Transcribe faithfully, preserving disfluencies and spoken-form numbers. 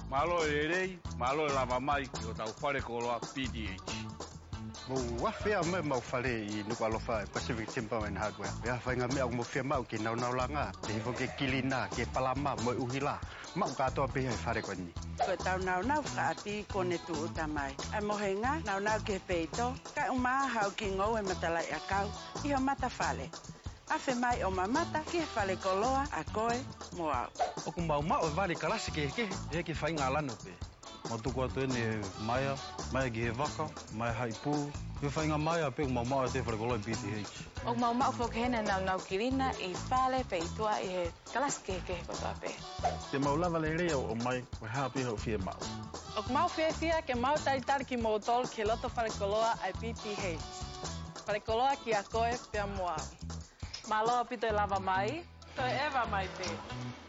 Malo e rei, malo e lava mai ki o tau whare koloa P D H. Mo wafea me mau whare I nuku alofa Pacific Timberman Hardware. Ea whainga mea mo whia mau ki nau nau langa. Te hivo ke kilina, ke palama, mo uhila. Mau katoa piha I whare koni. Ko tau nau nau whaapi kone tu utamai. Ai mohenga nau nau ke peito. Kai umaa hau ki ngau e matalai a kau. Iho mata whale. Awhi mai o mamata ki he whale koloa a koe mo au. Oku mau mau e wale kalasi ke ke. E ke whainga alano pe. Mo tuku atu ene maia, maia ki he waka, maia hai pū. He whainga maia pe mau mau te whare koloa P D H. O mau mau whokehena nau nau kirina I whale peitua I he kalasi ke ke kotoa pe. Te mau lava le reo o mai, we hapi ho fia mau. O mau fia fia ke mau taritari ki mau tol ke loto whare koloa ai P P H. Whare koloa ki a koe pia moa. Malo pito e lava mai, to e eva mai te.